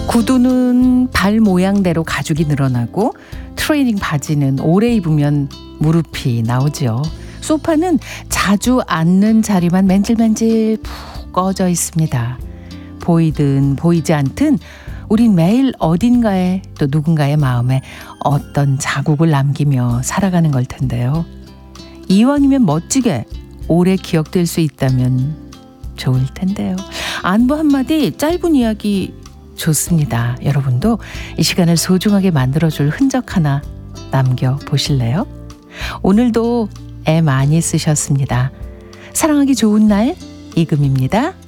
구두는 발 모양대로 가죽이 늘어나고 트레이닝 바지는 오래 입으면 무릎이 나오죠. 소파는 자주 앉는 자리만 맨질맨질 푹 꺼져 있습니다. 보이든 보이지 않든 우린 매일 어딘가에 또 누군가의 마음에 어떤 자국을 남기며 살아가는 걸 텐데요. 이왕이면 멋지게 오래 기억될 수 있다면 좋을 텐데요. 안부 한마디, 짧은 이야기 좋습니다. 여러분도 이 시간을 소중하게 만들어줄 흔적 하나 남겨보실래요? 오늘도 애 많이 쓰셨습니다. 사랑하기 좋은 날 이금입니다.